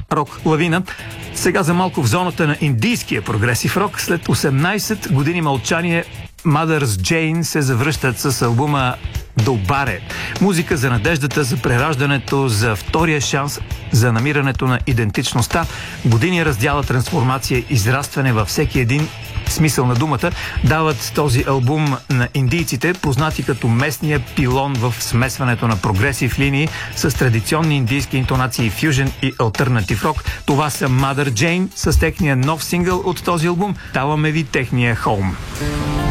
рок лавина. Сега за малко в зоната на индийския прогресив рок. След 18 години мълчание, Mother's Jane се завръщат с албума Добаре. Музика за надеждата, за прераждането, за втория шанс, за намирането на идентичността. Години раздяла, трансформация, израстване във всеки един смисъл на думата дават този албум на индийците, познати като местния пилон в смесването на прогресив линии с традиционни индийски интонации, фюжен и алтернатив рок. Това са Mother Jane с техния нов сингъл от този албум. Даваме ви техния Home.